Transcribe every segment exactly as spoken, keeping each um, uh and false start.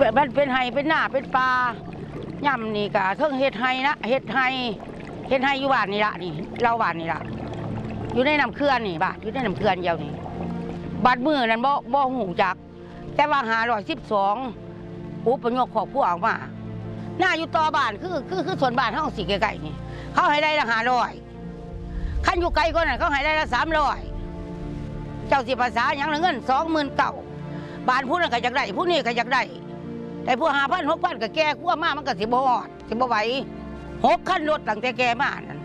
มันเป็นไฮเป็นหน้าเป็นปลาย่ำนี่กะเทิงเฮ็ดไฮนะเฮ็ดไฮเฮ็ดไฮอยู่บ้านนี่ละนี่เราบ้านนี่ละอยู่ในน้ำเขื่อนนี่บ้านอยู่ในน้ำเขื่อนเดียวนี่บาดมือนั้นบ่บ่หูจักแต่ว่าหาร้อยสิบสองอุปยกขอบผู้ออกมาหน้าอยู่ต่อบ้านคือคือคือส่วนบ้านห้องสี่ไกลๆนี่เขาให้ได้ละหาร้อยขั้นอยู่ไกลก็นั่นเขาให้ได้ละสามร้อยเจ้าสิภาษาอย่างละเงินสองหมื่นเก่าบ้านผู้นั้นก็อยากได้ผู้นี้ก็อยากได้แต่ผู้หาพันหกพันก็แก่ขั้วมากมันก็สิบ่ฮอดสิบ่ไหวหกขั้นรถตั้งแต่แก่มานั่น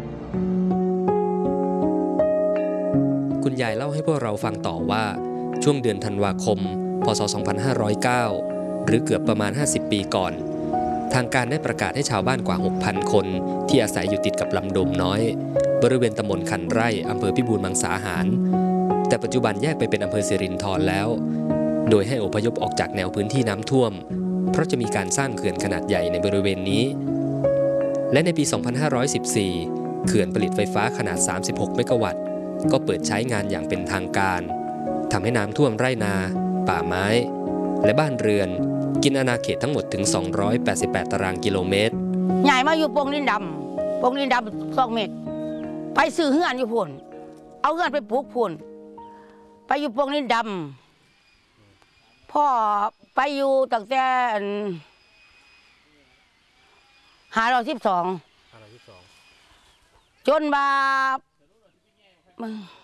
คุณยายเล่าให้พวกเราฟังต่อว่าช่วงเดือนธันวาคมพ.ศ. สองพันห้าร้อยเก้าหรือเกือบประมาณห้าสิบปีก่อนทางการได้ประกาศให้ชาวบ้านกว่า หกพัน คนที่อาศัยอยู่ติดกับลำโดมน้อยบริเวณตำบลขันไร่อำเภอพิบูลมังสาหารแต่ปัจจุบันแยกไปเป็นอำเภอสิรินธรแล้วโดยให้อพยพออกจากแนวพื้นที่น้ำท่วมเพราะจะมีการสร้างเขื่อนขนาดใหญ่ในบริเวณนี้และในปี สองพันห้าร้อยสิบสี่ เขื่อนผลิตไฟฟ้าขนาด สามสิบหก เมกะวัตต์ก็เปิดใช้งานอย่างเป็นทางการทำให้น้ำท่วมไร่นาป่าไม้และบ้านเรือนกินอาณาเขตทั้งหมดถึงสองร้อยแปดสิบแปดตารางกิโลเมตรใหญ่มาอยู่ปงดินดำปงดินดำสองเมตรไปซื้อเฮือนอยู่พุ่นเอาเฮือนไปปลูกพุ่นไปอยู่ปงดินดำพ่อไปอยู่ตั้งแต่ห้าร้อยสิบสองจนมา